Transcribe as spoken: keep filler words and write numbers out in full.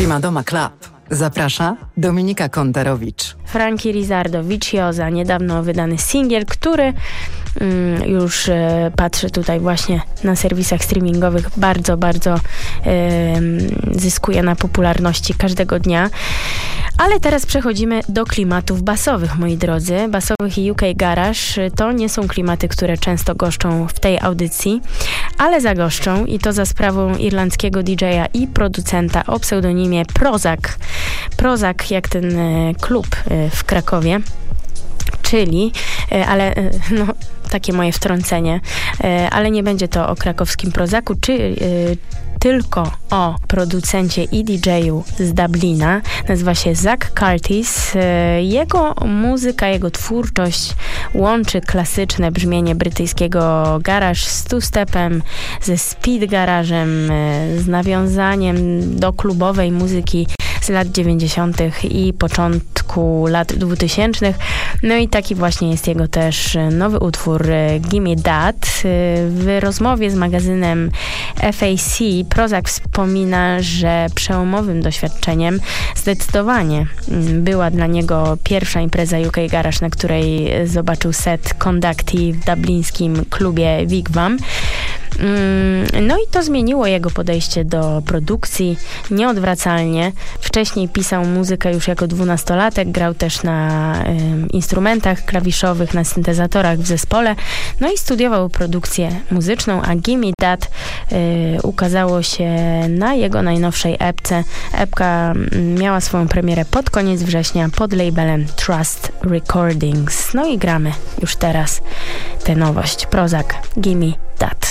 Primadoma Club. Zaprasza Dominika Kontarowicz. Frankie Rizzardo, Viciosa, niedawno wydany singiel, który mm, już e, patrzę tutaj właśnie na serwisach streamingowych, bardzo, bardzo e, zyskuje na popularności każdego dnia. Ale teraz przechodzimy do klimatów basowych, moi drodzy. Basowych i U K Garage to nie są klimaty, które często goszczą w tej audycji, ale zagoszczą i to za sprawą irlandzkiego D J a i producenta o pseudonimie Prozak. Prozak jak ten e, klub e, w Krakowie. Czyli, ale no, takie moje wtrącenie, ale nie będzie to o krakowskim Prozaku, czy tylko o producencie i D J u z Dublina. Nazywa się Zach Curtis. Jego muzyka, jego twórczość łączy klasyczne brzmienie brytyjskiego garage z two-stepem, ze speed garażem, z nawiązaniem do klubowej muzyki z lat dziewięćdziesiątych i początku lat dwutysięcznych. No i taki właśnie jest jego też nowy utwór Gimme That. W rozmowie z magazynem F A C Prozak wspomina, że przełomowym doświadczeniem zdecydowanie była dla niego pierwsza impreza U K Garage, na której zobaczył set Conducti w dublińskim klubie Wigwam. No i to zmieniło jego podejście do produkcji nieodwracalnie. Wcześniej pisał muzykę już jako dwunastolatek, grał też na y, instrumentach klawiszowych, na syntezatorach w zespole, no i studiował produkcję muzyczną, a Gimme That y, ukazało się na jego najnowszej epce. Epka miała swoją premierę pod koniec września pod labelem Trust Recordings. No i gramy już teraz tę nowość. Prozak, Gimme That.